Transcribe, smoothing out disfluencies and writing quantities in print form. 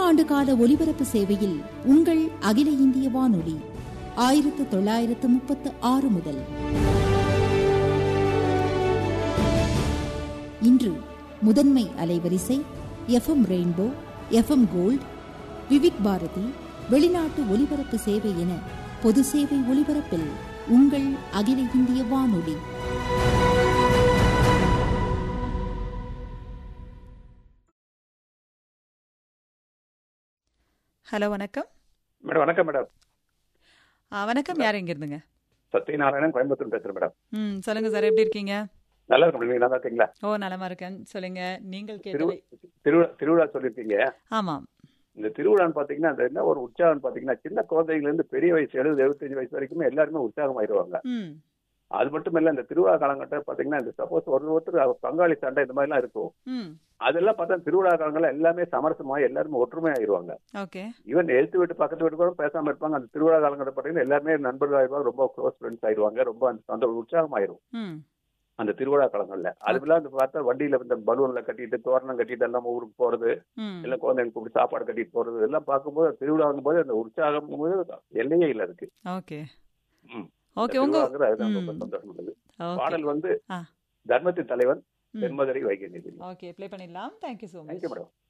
ஆண்டு கால ஒலிபரப்பு சேவையில் உங்கள் அகில இந்திய வானொலி 1936 முதல் இன்று முதன்மை அலைவரிசை FM rainbow, FM gold, விவிக் Bharathi, வெளிநாட்டு ஒலிபரப்பு சேவை என பொது சேவை ஒலிபரப்பில் உங்கள் அகில இந்திய வானொலி. ஹலோ, வணக்கம் மேடம். வணக்கம் மேடம். வணக்கம். யார் எங்க இருந்துங்க? சத்யநாராயணன், கோயம்புத்தூர் பேசுறேன் மேடம். சொல்லுங்க சார், எப்படி இருக்கீங்க? நல்லா இருக்கும். நீங்க நல்லா இருக்கீங்களா? நலமா இருக்கேன். சொல்லுங்க. நீங்கள் திருவிழா சொல்லிருக்கீங்க. ஆமாம். இந்த திருவிழான்னு பாத்தீங்கன்னா அந்த என்ன ஒரு உற்சாகம் பாத்தீங்கன்னா, சின்ன குழந்தைகள் இருந்து பெரிய வயசு 70-75 வயசு வரைக்குமே எல்லாருமே உற்சாகம் ஆயிடுவாங்க. அது மட்டும் இல்ல, இந்த திருவிழா காலங்கட்ட பாத்தீங்கன்னா இந்த சப்போஸ் ஒருத்தர் பங்காளி சண்டை இந்த மாதிரி எல்லாம் இருக்கும். அதெல்லாம் பார்த்தா திருவிழா காலங்கள்ல எல்லாமே சமரசமா எல்லாருமே ஒற்றுமை ஆயிடுவாங்க. ஈவன் எழுத்து வீட்டு பக்கத்து வீட்டு கூட பேசாம இருப்பாங்க. அந்த திருவிழா காலங்கட்ட பாத்தீங்கன்னா எல்லாருமே நண்பர்கள் ஆயிடுவாங்க, ரொம்ப க்ளோஸ் ஃப்ரெண்ட்ஸ் ஆயிடுவாங்க, ரொம்ப அந்த உற்சாகம் ஆயிரும் அந்த திருவிழா காலங்கள்ல. அதுக்கெல்லாம் வந்து பார்த்தா வண்டியில இந்த பலூன்ல கட்டிட்டு தோரணம் கட்டிட்டு எல்லாம் ஊருக்கு போறது, எல்லாம் குழந்தைங்க கூப்பிட்டு சாப்பாடு கட்டிட்டு போறது எல்லாம் பார்க்கும்போது திருவிழா போது அந்த உற்சாகம் எல்லையே இல்ல இருக்கு. பாடல் வந்து தர்மத்தின் தலைவன் தென்மதுரை வைகை. ஓகே, ப்ளே பண்ணிடலாம். Thank you so much. Thank you madam.